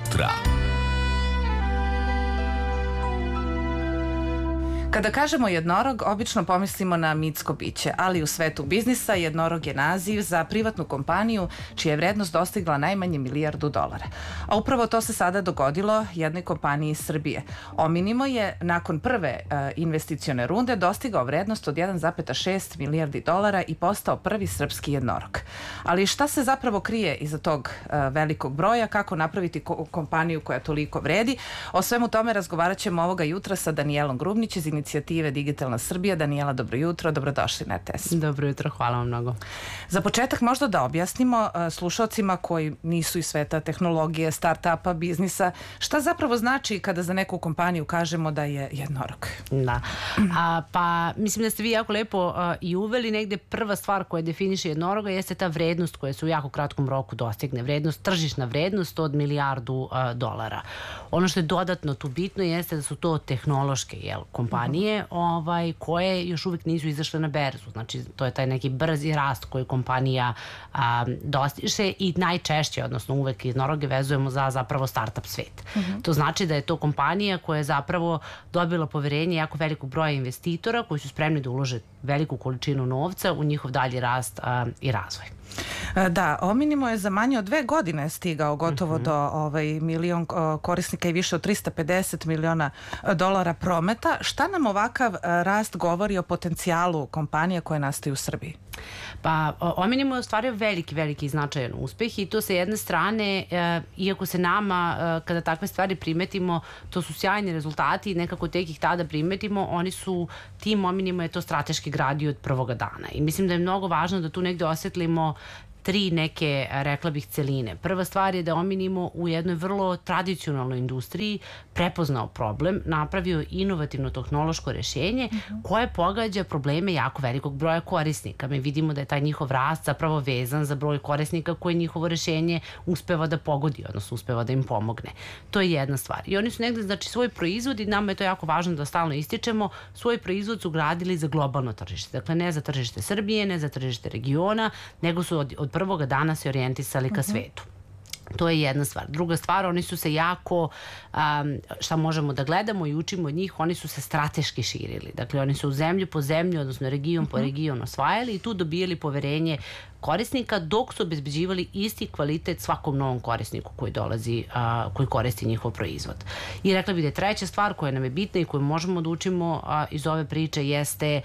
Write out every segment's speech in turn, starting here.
jutra. Kada kažemo jednorog, obično pomislimo na mitsko biće, ali u svetu biznisa jednorog je naziv za privatnu kompaniju čija je vrednost dostigla najmanje $1.000.000. A upravo to se sada dogodilo jednoj kompaniji iz Srbije. Ominimo je nakon prve investicione runde dostigao vrednost od $1,6 milijardi i postao prvi srpski jednorog. Ali šta se zapravo krije iza tog velikog broja, kako napraviti kompaniju koja toliko vredi? O svemu tome razgovarat ćemo ovoga jutra sa Danijelom Grubnić iz inicijative Digitalna Srbija. Danijela, dobro jutro, dobrodošli na RTS. Dobro jutro, hvala vam mnogo. Za početak možda da objasnimo slušalcima koji nisu iz sveta tehnologije, start-upa, biznisa, šta zapravo znači kada za neku kompaniju kažemo da je jednorog? Da, pa mislim da ste vi jako lepo i uveli negde prva stvar koja definiše jednoroga jeste ta vrednost koja se u jako kratkom roku dostigne. Vrednost, tržišna vrednost od $1.000.000. Ono što je dodatno tu bitno jeste da su to tehnološke kompanije koje još uvijek nisu izašle na berzu. Znači, to je taj neki brzi rast koji kompanija dostiže i najčešće, odnosno uvek jednoroge vezujemo za zapravo startup svet. To znači da je to kompanija koja je zapravo dobila poverenje jako velikog broja investitora koji su spremni da ulože veliku količinu novca u njihov dalji rast i razvoj. Da, Ominimo je za manje od 2 godine stigao gotovo do milion korisnika i više od $350 miliona prometa. Šta nam ovakav rast govori o potencijalu kompanija koje nastaju u Srbiji? Pa, Ominimo je ostvario veliki i značajan uspeh i to sa jedne strane, iako se nama, kada takve stvari primetimo, to su sjajni rezultati i nekako tek ih tada primetimo, tim Ominimo je to strateški gradio od prvoga dana. I mislim da je mnogo važno da tu negde osjetlimo 3 neke, rekla bih, celine. Prva stvar je da Ominimo u jednoj vrlo tradicionalnoj industriji prepoznao problem, napravio inovativno tehnološko rješenje koje pogađa probleme jako velikog broja korisnika. Mi vidimo da je taj njihov rast zapravo vezan za broj korisnika koje njihovo rješenje uspeva da pogodi, odnosno uspeva da im pomogne. To je jedna stvar. I oni su negde, znači, svoj proizvod, i nama je to jako važno da stalno ističemo, svoj proizvod su gradili za globalno tržište. Dakle, ne za tržište Srbije, ne za tržište regiona, nego su od prvoga dana se orijentisali ka svetu. To je jedna stvar. Druga stvar, oni su se jako, šta možemo da gledamo i učimo od njih, oni su se strateški širili. Dakle, oni su zemlju po zemlju, odnosno region po region osvajali i tu dobijali poverenje korisnika dok su obezbeđivali isti kvalitet svakom novom korisniku koji dolazi, koji koristi njihov proizvod. I rekla bih da je treća stvar koja nam je bitna i koju možemo da učimo iz ove priče jeste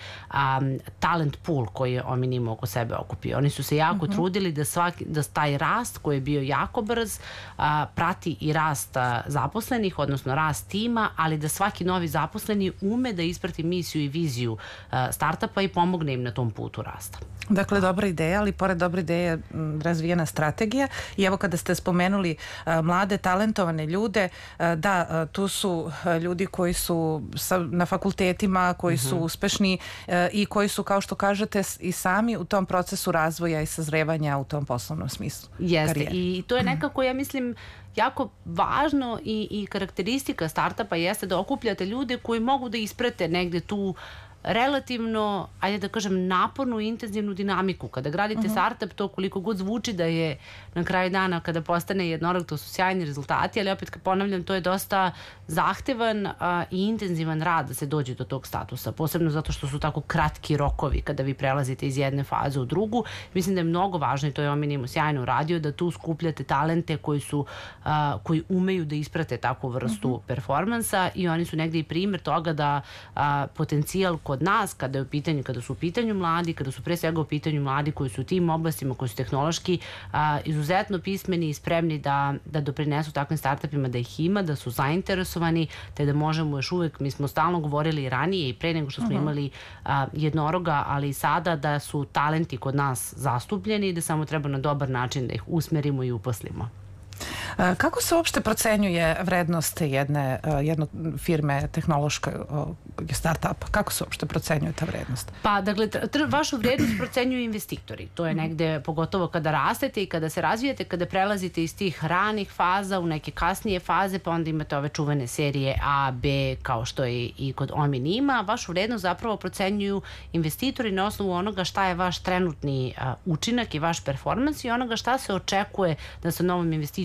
talent pool koji je Ominimo oko sebe okupio. Oni su se jako trudili da taj rast koji je bio jako brz prati i rast zaposlenih, odnosno rast tima, ali da svaki novi zaposleni ume da isprati misiju i viziju startupa i pomogne im na tom putu rasta. Dakle, dobra ideja, ali pored dobre ideje razvijena strategija. I evo kada ste spomenuli mlade, talentovane ljude, da, tu su ljudi koji su na fakultetima, koji su uspešni i koji su, kao što kažete, i sami u tom procesu razvoja i sazrevanja u tom poslovnom smislu. Jeste, i to je nekako, ja mislim, jako važno i karakteristika startupa jeste da okupljate ljude koji mogu da isprate negde tu relativno, ajde da kažem, napornu i intenzivnu dinamiku. Kada gradite startup, to koliko god zvuči da je na kraju dana kada postane jednorog, to su sjajni rezultati, ali opet ponavljam, to je dosta zahtevan i intenzivan rad da se dođe do tog statusa, posebno zato što su tako kratki rokovi kada vi prelazite iz jedne faze u drugu. Mislim da je mnogo važno, i to je Ominimo sjajno uradio, da tu skupljate talente koji umeju da isprate takvu vrstu performansa i oni su negde i primjer toga da potencijal kod nas, kada su u pitanju mladi, kada su pre svega u pitanju mladi koji su u tim oblastima, koji su tehnološki izuzetno pismeni i spremni da doprinesu takvim startupima, da ih ima, da su zainteresovani, te da možemo još uvek, mi smo stalno govorili i ranije i pre nego što smo imali jednoroga, ali i sada da su talenti kod nas zastupljeni i da samo treba na dobar način da ih usmerimo i uposlimo. Kako se uopšte procenjuje vrednost jedne firme tehnološke start-upa? Kako se uopšte procenjuje ta vrednost? Pa, dakle, vašu vrednost procenjuju investitori. To je negde, pogotovo kada rastete i kada se razvijete, kada prelazite iz tih ranih faza u neke kasnije faze, pa onda imate ove čuvene serije A, B, kao što je i kod Ominima. Vašu vrednost zapravo procenjuju investitori na osnovu onoga šta je vaš trenutni učinak i vaš performans i onoga šta se očekuje da sa novom investicijom možete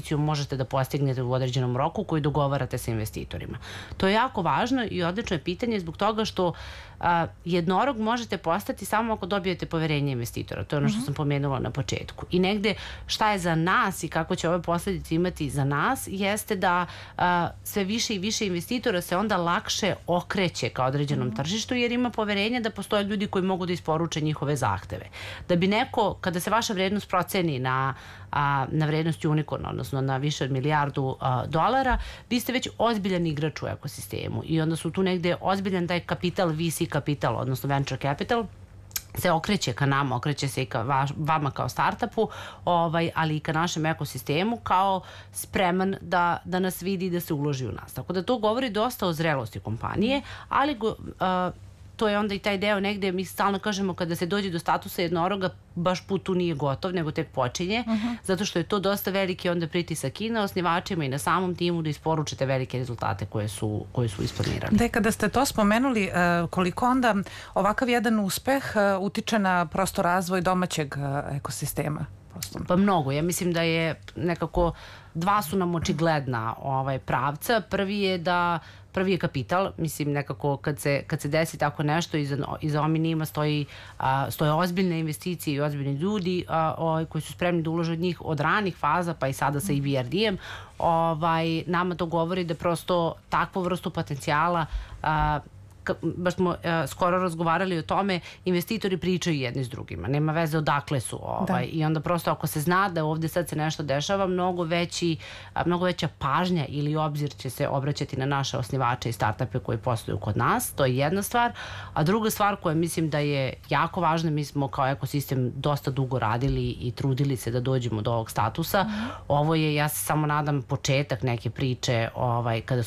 možete da postignete u određenom roku koji dogovarate sa investitorima. To je jako važno i odlično je pitanje zbog toga što jednorog možete postati samo ako dobijete poverenje investitora. To je ono što sam pomenula na početku. I negde šta je za nas i kako će ove posledice imati za nas jeste da sve više i više investitora se onda lakše okreće ka određenom tržištu jer ima poverenje da postoje ljudi koji mogu da isporuče njihove zahteve. Da bi neko, kada se vaša vrednost proceni na vrednost unicorna, odnosno na više od $1.000.000, vi ste već ozbiljan igrač u ekosistemu i onda su tu negde ozbiljan taj kapital, VC kapital, odnosno venture capital, se okreće ka nama, okreće se i ka vama kao startupu, ali i ka našem ekosistemu kao spreman da nas vidi i da se uloži u nas. Tako da to govori dosta o zrelosti kompanije, ali to je onda i taj deo negde, mi stalno kažemo kada se dođe do statusa jednoroga, baš put tu nije gotov, nego tek počinje, zato što je to dosta veliki onda pritisak i na osnivačima i na samom timu da isporučite velike rezultate koje su isplanirali. Da, kada ste to spomenuli, koliko onda ovakav jedan uspeh utiče na prosto razvoj domaćeg ekosistema? Pa mnogo. Ja mislim da je nekako, dva su nam očigledna pravca. Prvi je kapital. Mislim, nekako kad se desi tako nešto, iza Ominima stoje ozbiljne investicije i ozbiljni ljudi koji su spremni da ulože od njih od ranih faza, pa i sada sa EBRD-em. Nama to govori da prosto takvu vrstu potencijala, baš smo skoro razgovarali o tome, investitori pričaju jedni s drugima, nema veze odakle su i onda prosto ako se zna da ovde sad se nešto dešava, mnogo veća pažnja ili obzir će se obraćati na naše osnivače i startupe koji posluju kod nas, to je jedna stvar, a druga stvar koja mislim da je jako važna, mi smo kao ekosistem dosta dugo radili i trudili se da dođemo do ovog statusa, ovo je, ja se samo nadam, početak neke priče kada su